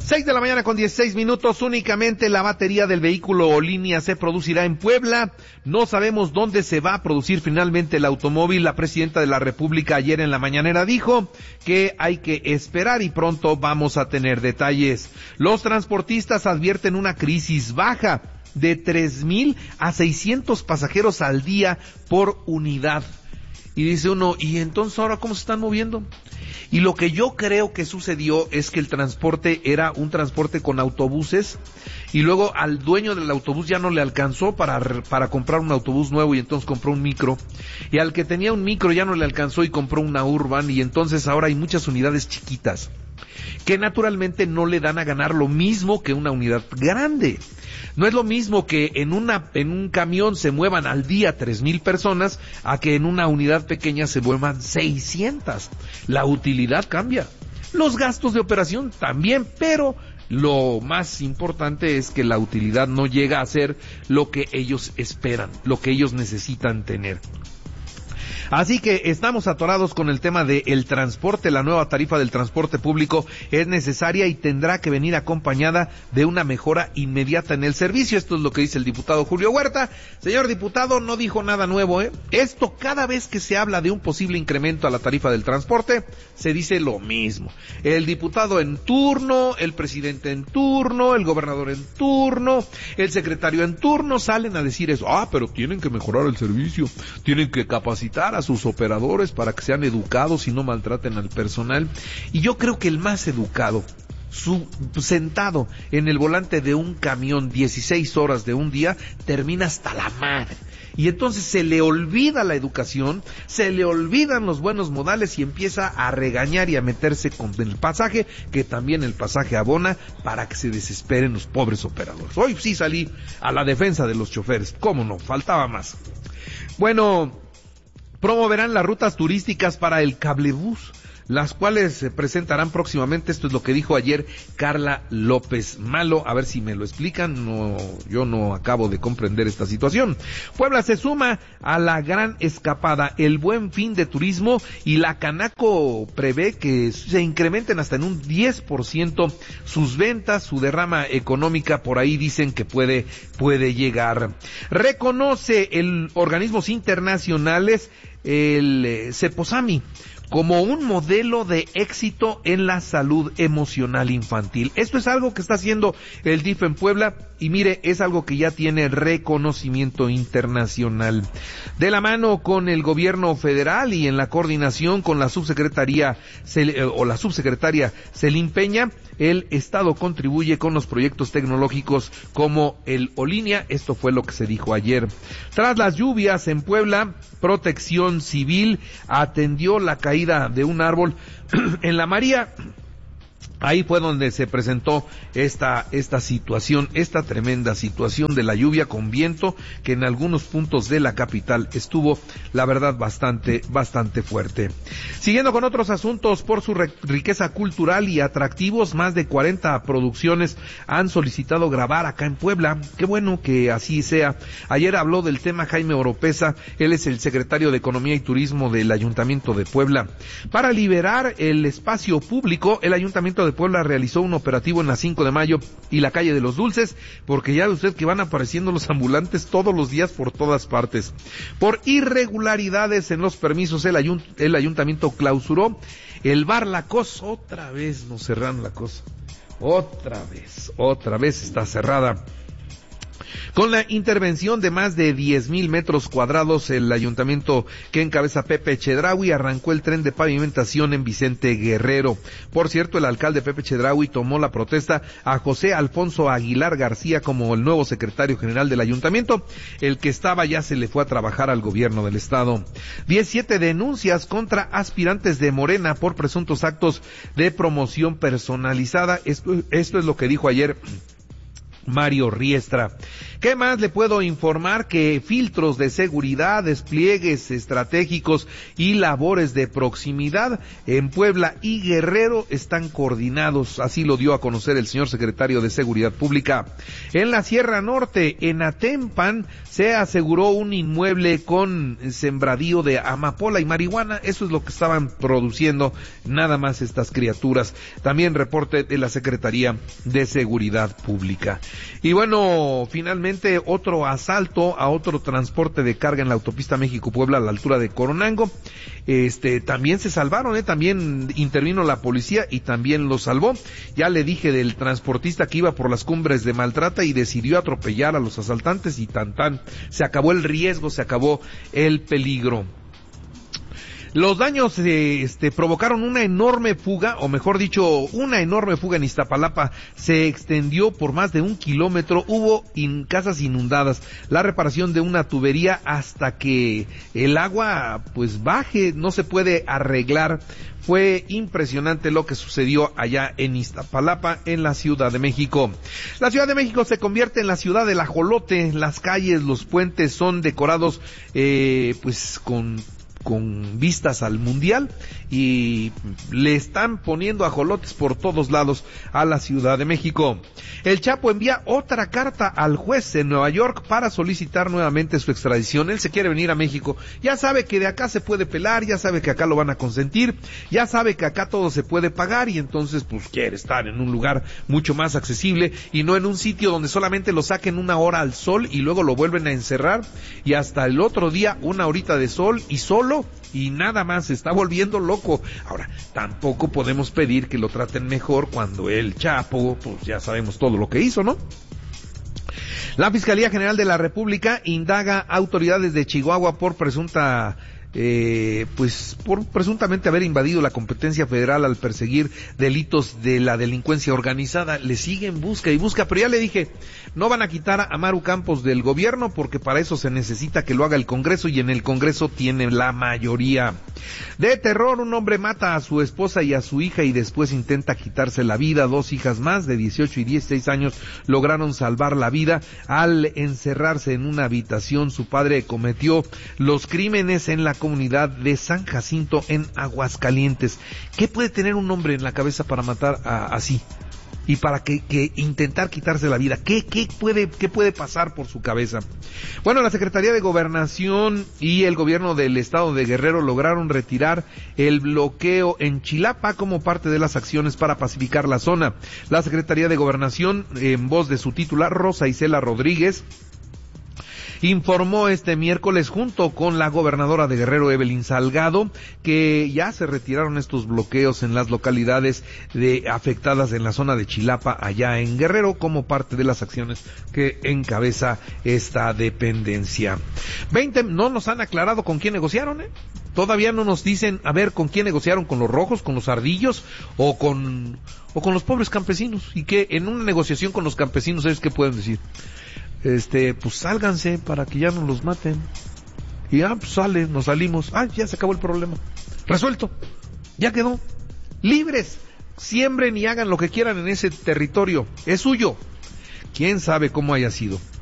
6:16 a.m. Únicamente la batería del vehículo Olinia se producirá en Puebla. No sabemos dónde se va a producir finalmente el automóvil. La presidenta de la República ayer en la mañanera dijo que hay que esperar y pronto vamos a tener detalles. Los transportistas advierten una crisis baja de 3,000 a 600 pasajeros al día por unidad. Y dice uno, ¿y entonces ahora cómo se están moviendo? Y lo que yo creo que sucedió es que el transporte era un transporte con autobuses y luego al dueño del autobús ya no le alcanzó para comprar un autobús nuevo y entonces compró un micro. Y al que tenía un micro ya no le alcanzó y compró una Urban y entonces ahora hay muchas unidades chiquitas que naturalmente no le dan a ganar lo mismo que una unidad grande. No es lo mismo que en un camión se muevan al día 3,000 personas a que en una unidad pequeña se muevan 600. La utilidad cambia. Los gastos de operación también, pero lo más importante es que la utilidad no llega a ser lo que ellos esperan, lo que ellos necesitan tener. Así que estamos atorados con el tema del transporte. La nueva tarifa del transporte público es necesaria y tendrá que venir acompañada de una mejora inmediata en el servicio. Esto es lo que dice el diputado Julio Huerta. Señor diputado, no dijo nada nuevo, ¿eh? Esto, cada vez que se habla de un posible incremento a la tarifa del transporte, se dice lo mismo. El diputado en turno, el presidente en turno, el gobernador en turno, el secretario en turno salen a decir eso. Pero tienen que mejorar el servicio, tienen que capacitar a sus operadores para que sean educados y no maltraten al personal. Y yo creo que el más educado, sentado en el volante de un camión 16 horas de un día, termina hasta la madre. Y entonces se le olvida la educación, se le olvidan los buenos modales y empieza a regañar y a meterse con el pasaje, que también el pasaje abona, para que se desesperen los pobres operadores. Hoy sí salí a la defensa de los choferes, cómo no, faltaba más. Bueno, promoverán las rutas turísticas para el cablebús, las cuales se presentarán próximamente. Esto es lo que dijo ayer Carla López Malo. A ver si me lo explican. Yo no acabo de comprender esta situación. Puebla se suma a la gran escapada, el Buen Fin de Turismo, y la Canaco prevé que se incrementen hasta en un 10% sus ventas, su derrama económica, por ahí dicen que puede llegar. Reconoce el organismos internacionales el CEPOSAMI como un modelo de éxito en la salud emocional infantil. Esto es algo que está haciendo el DIF en Puebla y mire, es algo que ya tiene reconocimiento internacional. De la mano con el gobierno federal y en la coordinación con la subsecretaria Celín Peña, el Estado contribuye con los proyectos tecnológicos como el Olinia. Esto fue lo que se dijo ayer. Tras las lluvias en Puebla, Protección Civil atendió la caída de un árbol en la María. Ahí fue donde se presentó esta situación, esta tremenda situación de la lluvia con viento, que en algunos puntos de la capital estuvo, la verdad, bastante fuerte. Siguiendo con otros asuntos, por su riqueza cultural y atractivos, más de 40 producciones han solicitado grabar acá en Puebla. Qué bueno que así sea. Ayer habló del tema Jaime Oropesa, él es el secretario de Economía y Turismo del Ayuntamiento de Puebla. Para liberar el espacio público, el Ayuntamiento de Puebla realizó un operativo en la 5 de mayo y la calle de los Dulces, porque ya ve usted que van apareciendo los ambulantes todos los días por todas partes. Por irregularidades en los permisos, el ayuntamiento clausuró el bar La Cosa. Otra vez nos cerraron La Cosa. Otra vez está cerrada. Con la intervención de más de 10,000 metros cuadrados, el ayuntamiento que encabeza Pepe Chedraui arrancó el tren de pavimentación en Vicente Guerrero. Por cierto, el alcalde Pepe Chedraui tomó la protesta a José Alfonso Aguilar García como el nuevo secretario general del ayuntamiento. El que estaba ya se le fue a trabajar al gobierno del estado. 17 denuncias contra aspirantes de Morena por presuntos actos de promoción personalizada. Esto es lo que dijo ayer Mario Riestra. ¿Qué más le puedo informar? Que filtros de seguridad, despliegues estratégicos y labores de proximidad en Puebla y Guerrero están coordinados, así lo dio a conocer el señor secretario de Seguridad Pública. En la Sierra Norte, en Atempan, se aseguró un inmueble con sembradío de amapola y marihuana. Eso es lo que estaban produciendo nada más estas criaturas. También reporte de la Secretaría de Seguridad Pública. Y bueno, finalmente otro asalto a otro transporte de carga en la autopista México-Puebla a la altura de Coronango. También se salvaron, también intervino la policía y también lo salvó. Ya le dije del transportista que iba por las cumbres de Maltrata y decidió atropellar a los asaltantes y se acabó el riesgo, se acabó el peligro. Los daños provocaron una enorme fuga, o mejor dicho, una enorme fuga en Iztapalapa. Se extendió por más de 1 kilómetro, hubo casas inundadas, la reparación de una tubería hasta que el agua pues baje, no se puede arreglar. Fue impresionante lo que sucedió allá en Iztapalapa, en la Ciudad de México. La Ciudad de México se convierte en la ciudad del ajolote. Las calles, los puentes son decorados pues con vistas al mundial y le están poniendo ajolotes por todos lados a la Ciudad de México. El Chapo envía otra carta al juez en Nueva York para solicitar nuevamente su extradición. Él se quiere venir a México, ya sabe que de acá se puede pelar, ya sabe que acá lo van a consentir, ya sabe que acá todo se puede pagar y entonces pues quiere estar en un lugar mucho más accesible y no en un sitio donde solamente lo saquen 1 hora al sol y luego lo vuelven a encerrar y hasta el otro día 1 horita de sol y solo y nada más. Se está volviendo loco. Ahora, tampoco podemos pedir que lo traten mejor cuando el Chapo, pues ya sabemos todo lo que hizo, ¿no? La Fiscalía General de la República indaga a autoridades de Chihuahua por presuntamente haber invadido la competencia federal al perseguir delitos de la delincuencia organizada. Le siguen busca y busca, pero ya le dije, no van a quitar a Maru Campos del gobierno porque para eso se necesita que lo haga el Congreso y en el Congreso tiene la mayoría. De terror, un hombre mata a su esposa y a su hija y después intenta quitarse la vida. 2 hijas más de 18 y 16 años lograron salvar la vida al encerrarse en una habitación. Su padre cometió los crímenes en la comunidad de San Jacinto en Aguascalientes. ¿Qué puede tener un hombre en la cabeza para matar así? Y para que intentar quitarse la vida. ¿Qué puede pasar por su cabeza? Bueno, la Secretaría de Gobernación y el gobierno del estado de Guerrero lograron retirar el bloqueo en Chilapa como parte de las acciones para pacificar la zona. La Secretaría de Gobernación, en voz de su titular, Rosa Isela Rodríguez, informó este miércoles junto con la gobernadora de Guerrero, Evelyn Salgado, que ya se retiraron estos bloqueos en las localidades afectadas en la zona de Chilapa, allá en Guerrero, como parte de las acciones que encabeza esta dependencia. 20, no nos han aclarado con quién negociaron, Todavía no nos dicen, a ver, con quién negociaron, con los rojos, con los ardillos o con los pobres campesinos. Y que en una negociación con los campesinos, ¿sabes qué pueden decir? Pues sálganse para que ya no los maten. Y pues sale, nos salimos. Ya se acabó el problema. Resuelto. Ya quedó. Libres. Siembren y hagan lo que quieran en ese territorio. Es suyo. Quién sabe cómo haya sido.